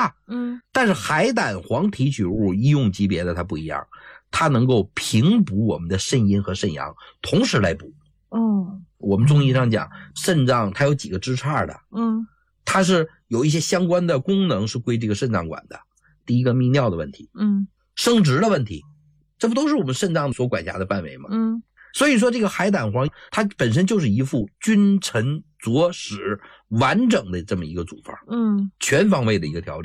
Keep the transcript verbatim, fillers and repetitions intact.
啊。 嗯， 但是海胆黄提取物医用级别的它不一样，它能够平补我们的肾阴和肾阳，同时来补。 哦， 我们中医上讲，肾脏它有几个支叉的， 嗯， 它是有一些相关的功能是归这个肾脏管的。第一个泌尿的问题， 嗯， 生殖的问题，这不都是我们肾脏所管辖的范围吗？ 嗯， 所以说这个海胆黄它本身就是一副君臣佐使完整的这么一个组方， 嗯， 全方位的一个调理。